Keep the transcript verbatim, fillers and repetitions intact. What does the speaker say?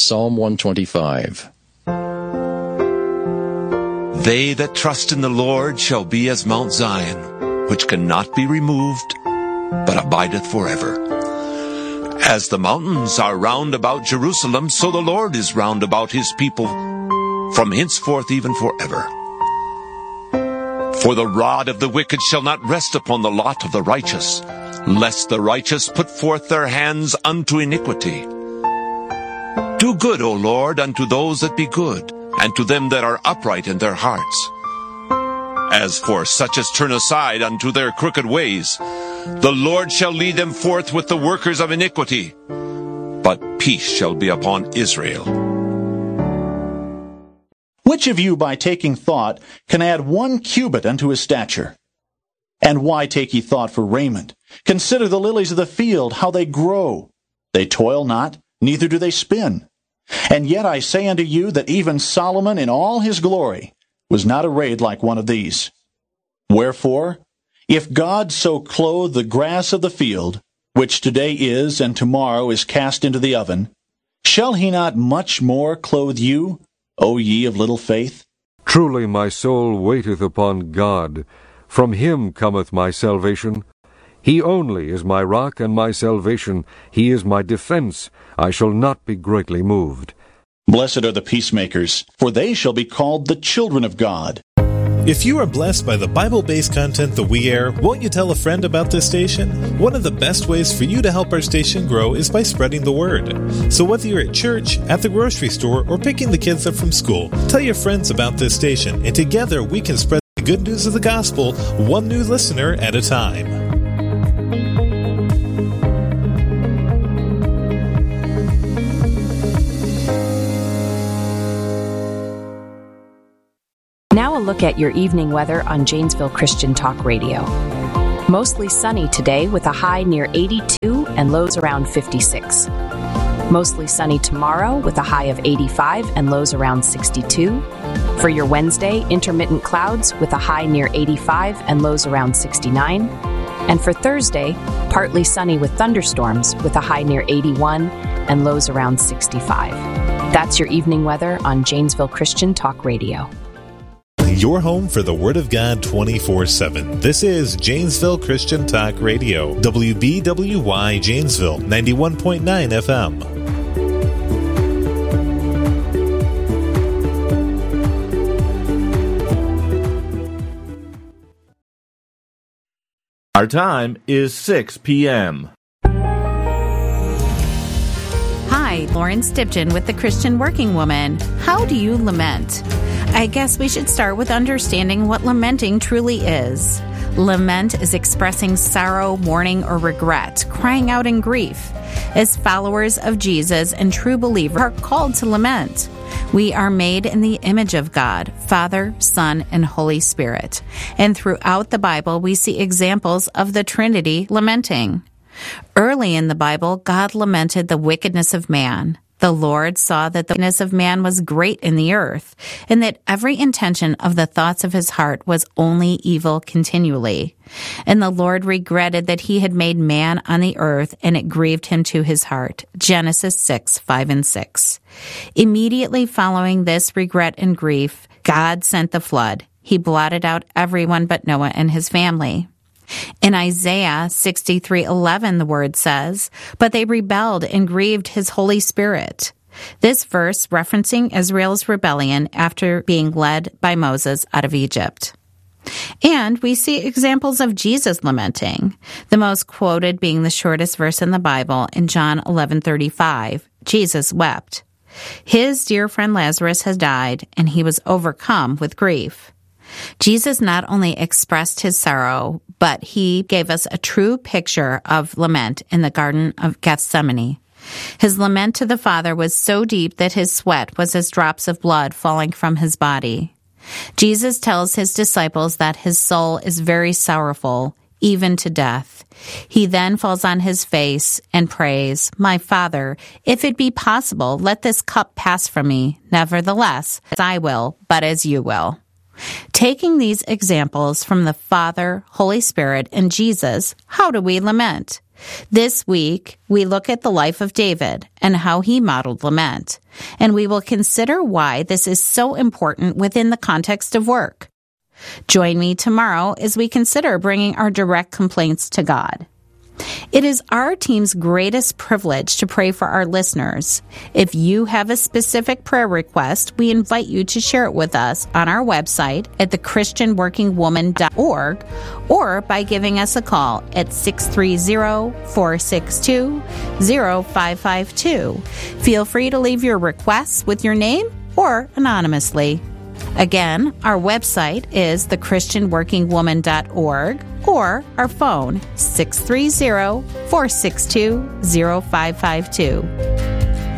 Psalm one twenty-five. They that trust in the Lord shall be as Mount Zion, which cannot be removed, but abideth forever. As the mountains are round about Jerusalem, so the Lord is round about his people, from henceforth even forever. For the rod of the wicked shall not rest upon the lot of the righteous, lest the righteous put forth their hands unto iniquity. Do good, O Lord, unto those that be good, and to them that are upright in their hearts. As for such as turn aside unto their crooked ways, the Lord shall lead them forth with the workers of iniquity, but peace shall be upon Israel. Which of you by taking thought can add one cubit unto his stature? And why take ye thought for raiment? Consider the lilies of the field, how they grow. They toil not, neither do they spin. And yet I say unto you that even Solomon in all his glory was not arrayed like one of these. Wherefore, if God so clothe the grass of the field, which today is and tomorrow is cast into the oven, shall he not much more clothe you, O ye of little faith? Truly my soul waiteth upon God. From him cometh my salvation. He only is my rock and my salvation. He is my defense. I shall not be greatly moved. Blessed are the peacemakers, for they shall be called the children of God. If you are blessed by the Bible-based content that we air, won't you tell a friend about this station? One of the best ways for you to help our station grow is by spreading the word. So whether you're at church, at the grocery store, or picking the kids up from school, tell your friends about this station, and together we can spread the good news of the gospel, one new listener at a time. Now a look at your evening weather on Janesville Christian Talk Radio. Mostly sunny today with a high near eighty-two and lows around fifty-six. Mostly sunny tomorrow with a high of eighty-five and lows around sixty-two. For your Wednesday, intermittent clouds with a high near eighty-five and lows around sixty-nine. And for Thursday, partly sunny with thunderstorms with a high near eighty-one and lows around sixty-five. That's your evening weather on Janesville Christian Talk Radio. Your home for the Word of God twenty-four seven. This is Janesville Christian Talk Radio, W B W Y Janesville, ninety-one point nine F M. Our time is six p.m. Hi, Lauren Stipton with the Christian Working Woman. How do you lament? I guess we should start with understanding what lamenting truly is. Lament is expressing sorrow, mourning, or regret, crying out in grief. As followers of Jesus and true believers are called to lament. We are made in the image of God, Father, Son, and Holy Spirit. And throughout the Bible, we see examples of the Trinity lamenting. Early in the Bible, God lamented the wickedness of man. The Lord saw that the wickedness of man was great in the earth, and that every intention of the thoughts of his heart was only evil continually. And the Lord regretted that he had made man on the earth, and it grieved him to his heart. Genesis six, five and six. Immediately following this regret and grief, God sent the flood. He blotted out everyone but Noah and his family. In Isaiah sixty-three eleven, the word says, "But they rebelled and grieved his Holy Spirit." This verse referencing Israel's rebellion after being led by Moses out of Egypt. And we see examples of Jesus lamenting, the most quoted being the shortest verse in the Bible in John eleven thirty-five. Jesus wept. His dear friend Lazarus had died, and he was overcome with grief. Jesus not only expressed his sorrow, but he gave us a true picture of lament in the Garden of Gethsemane. His lament to the Father was so deep that his sweat was as drops of blood falling from his body. Jesus tells his disciples that his soul is very sorrowful, even to death. He then falls on his face and prays, "My Father, if it be possible, let this cup pass from me. Nevertheless, as I will, but as you will." Taking these examples from the Father, Holy Spirit, and Jesus, how do we lament? This week, we look at the life of David and how he modeled lament, and we will consider why this is so important within the context of work. Join me tomorrow as we consider bringing our direct complaints to God. It is our team's greatest privilege to pray for our listeners. If you have a specific prayer request, we invite you to share it with us on our website at the christian working woman dot org or by giving us a call at six three zero, four six two, zero five five two. Feel free to leave your requests with your name or anonymously. Again, our website is the christian working woman dot org or our phone six three zero, four six two, zero five five two.